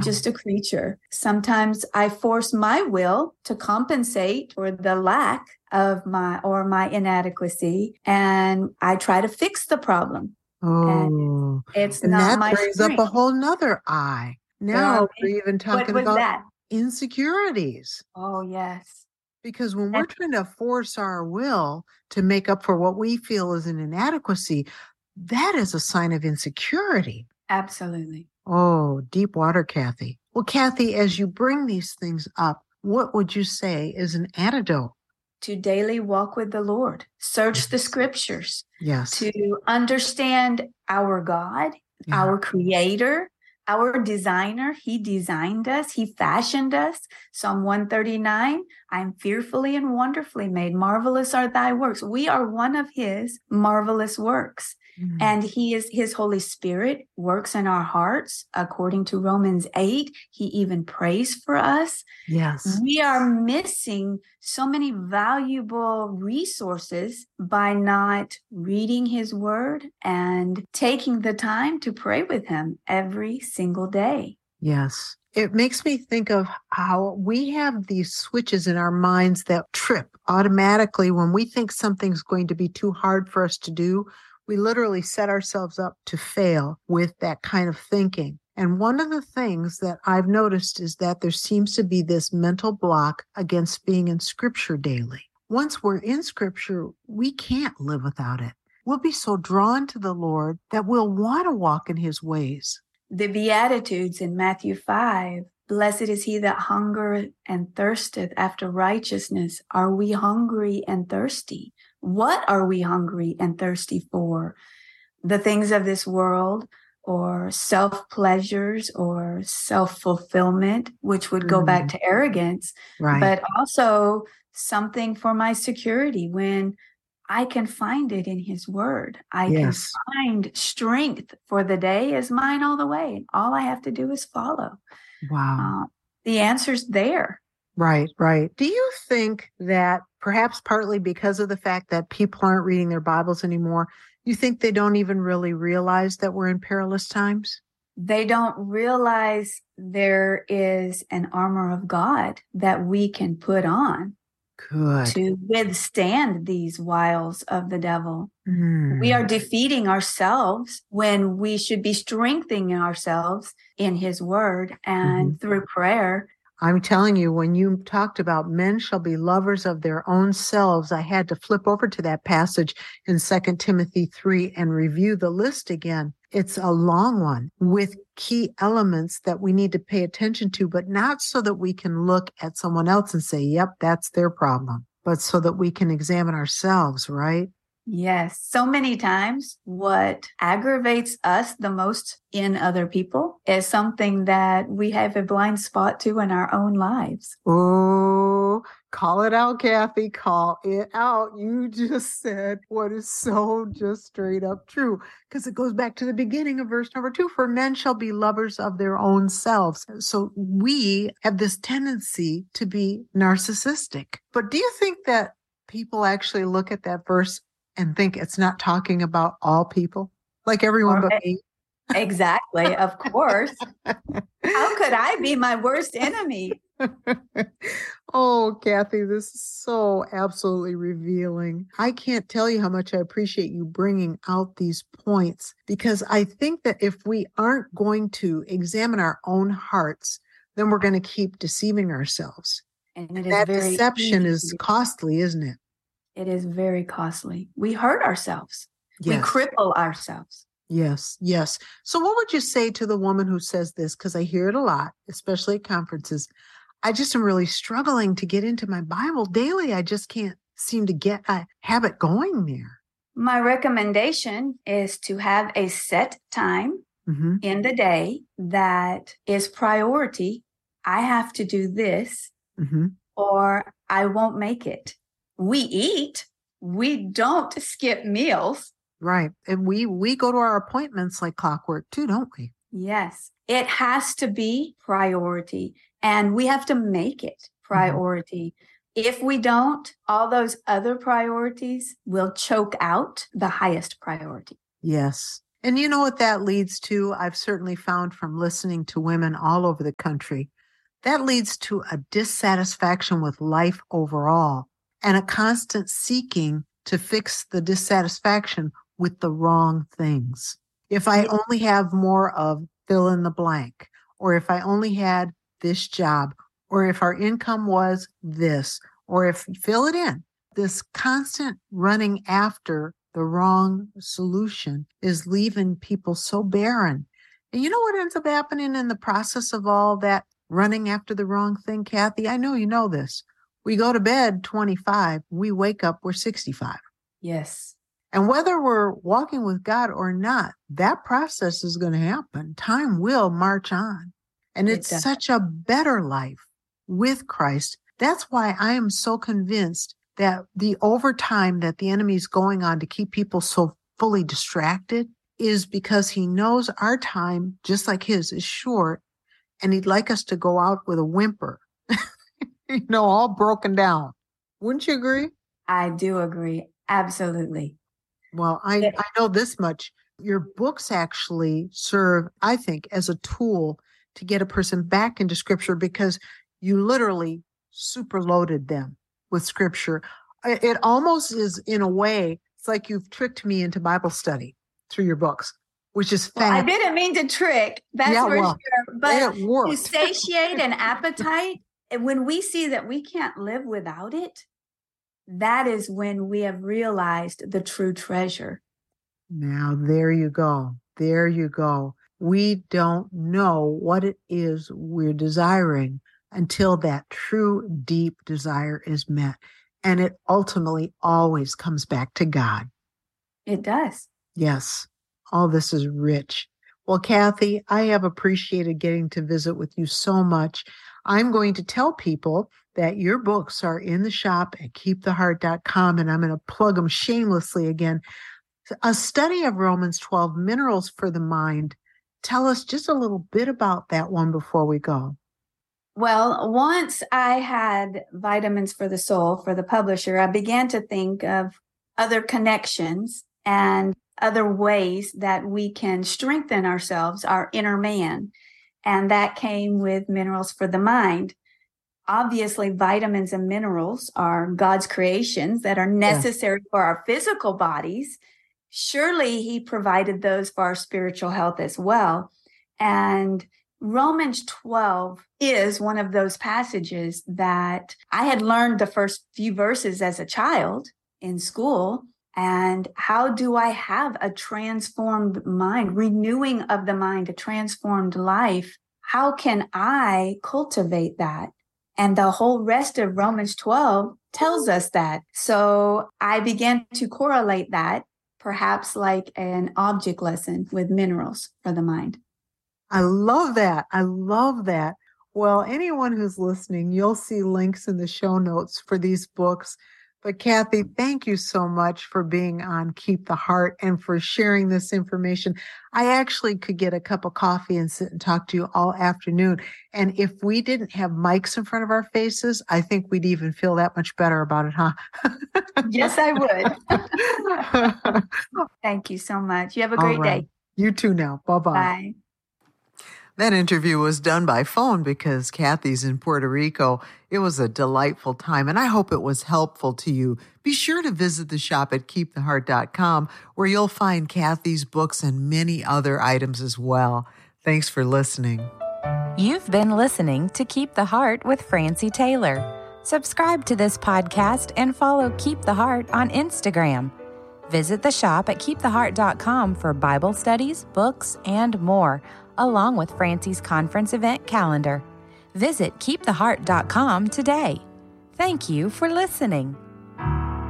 just a creature. Sometimes I force my will to compensate for the lack of my inadequacy, and I try to fix the problem. And Oh, it's and not that my brings up a strength. whole nother eye. Now Okay. we're even What talking was about that? insecurities. Oh, yes. Because when And we're trying to force our will to make up for what we feel is an inadequacy, that is a sign of insecurity. absolutely. Oh, deep water, Kathy. Well, Kathy, as you bring these things up, what would you say is an antidote? To daily walk with the Lord, search the Yes. scriptures, Yes. to understand our God, Yeah. our creator, our designer. He designed us, he fashioned us. Psalm 139, I'm fearfully and wonderfully made. Marvelous are thy works. We are one of his marvelous works. Mm. And his Holy Spirit works in our hearts according to Romans 8. He even prays for us. Yes. We are missing so many valuable resources by not reading his word and taking the time to pray with him every single day. Yes. It makes me think of how we have these switches in our minds that trip automatically when we think something's going to be too hard for us to do. We literally set ourselves up to fail with that kind of thinking. And one of the things that I've noticed is that there seems to be this mental block against being in scripture daily. Once we're in scripture, we can't live without it. We'll be so drawn to the Lord that we'll want to walk in his ways. The Beatitudes in Matthew 5, blessed is he that hungereth and thirsteth after righteousness. Are we hungry and thirsty? What are we hungry and thirsty for? The things of this world, or self pleasures, or self fulfillment, which would go back to arrogance, Right. but also something for my security when I can find it in his word. I can Yes. find strength for the day is mine all the way. All I have to do is follow. Wow. The answer's there. Right, right. Do you think that perhaps partly because of the fact that people aren't reading their Bibles anymore, you think they don't even really realize that we're in perilous times? They don't realize there is an armor of God that we can put on Good. to withstand these wiles of the devil. We Mm. are defeating ourselves when we should be strengthening ourselves in his word and through prayer. I'm telling you, when you talked about men shall be lovers of their own selves, I had to flip over to that passage in 2 Timothy 3 and review the list again. It's a long one with key elements that we need to pay attention to, but not so that we can look at someone else and say, yep, that's their problem, but so that we can examine ourselves, right? Yes, so many times what aggravates us the most in other people is something that we have a blind spot to in our own lives. Oh, call it out, Kathy. Call it out. You just said what is so just straight up true because it goes back to the beginning of verse number 2. For men shall be lovers of their own selves. So we have this tendency to be narcissistic. But do you think that people actually look at that verse and think it's not talking about all people, like everyone Or but me? exactly, of course. How could I be my worst enemy? Oh, Kathy, this is so absolutely revealing. I can't tell you how much I appreciate you bringing out these points because I think that if we aren't going to examine our own hearts, then we're going to keep deceiving ourselves. And it is That very deception easy to is do. costly, isn't it? It is very costly. We hurt ourselves. We Yes. cripple ourselves. Yes, yes. So, what would you say to the woman who says this? Because I hear it a lot, especially at conferences. I just am really struggling to get into my Bible daily. I just can't seem to get a habit going there. My recommendation is to have a set time Mm-hmm. in the day that is priority. I have to do this Mm-hmm. or I won't make it. We eat. We don't skip meals. Right. And we go to our appointments like clockwork too, don't we? Yes, it has to be priority and we have to make it priority. If we don't, all those other priorities will choke out the highest priority. Yes. And you know what that leads to? I've certainly found from listening to women all over the country. That leads to a dissatisfaction with life overall and a constant seeking to fix the dissatisfaction with the wrong things. If I only have more of fill in the blank, or if I only had this job, or if our income was this, or if fill it in, this constant running after the wrong solution is leaving people so barren. And you know what ends up happening in the process of all that running after the wrong thing, Kathy? I know you know this. We go to bed 25, we wake up, we're 65. Yes. And whether we're walking with God or not, that process is going to happen. Time will march on. And it's such a better life with Christ. That's why I am so convinced that the overtime that the enemy is going on to keep people so fully distracted is because he knows our time, just like his, is short. And he'd like us to go out with a whimper, all broken down. Wouldn't you agree? I do agree. Absolutely. Well, I know this much. Your books actually serve, I think, as a tool to get a person back into Scripture because you literally superloaded them with Scripture. It almost is, in a way, it's like you've tricked me into Bible study through your books, which is fantastic. I didn't mean to trick, that's for sure. But it worked. To satiate an appetite, when we see that we can't live without it, that is when we have realized the true treasure. Now, there you go. There you go. We don't know what it is we're desiring until that true, deep desire is met. And it ultimately always comes back to God. It does. Yes. All this is rich. Well, Kathy, I have appreciated getting to visit with you so much. I'm going to tell people that your books are in the shop at keeptheheart.com, and I'm going to plug them shamelessly again. A Study of Romans 12, Minerals for the Mind. Tell us just a little bit about that one before we go. Well, once I had Vitamins for the Soul for the publisher, I began to think of other connections and other ways that we can strengthen ourselves, our inner man. And that came with Minerals for the Mind. Obviously, vitamins and minerals are God's creations that are necessary for our physical bodies. Surely he provided those for our spiritual health as well. And Romans 12 is one of those passages that I had learned the first few verses as a child in school. And how do I have a transformed mind, renewing of the mind, a transformed life? How can I cultivate that? And the whole rest of Romans 12 tells us that. So I began to correlate that, perhaps like an object lesson with Minerals for the Mind. I love that. I love that. Well, anyone who's listening, you'll see links in the show notes for these books. But Kathy, thank you so much for being on Keep the Heart and for sharing this information. I actually could get a cup of coffee and sit and talk to you all afternoon. And if we didn't have mics in front of our faces, I think we'd even feel that much better about it, huh? Yes, I would. Thank you so much. You have a great day. You too now. Bye-bye. Bye. That interview was done by phone because Kathy's in Puerto Rico. It was a delightful time, and I hope it was helpful to you. Be sure to visit the shop at keeptheheart.com, where you'll find Kathy's books and many other items as well. Thanks for listening. You've been listening to Keep the Heart with Francie Taylor. Subscribe to this podcast and follow Keep the Heart on Instagram. Visit the shop at keeptheheart.com for Bible studies, books, and more, along with Francie's conference event calendar. Visit keeptheheart.com today. Thank you for listening.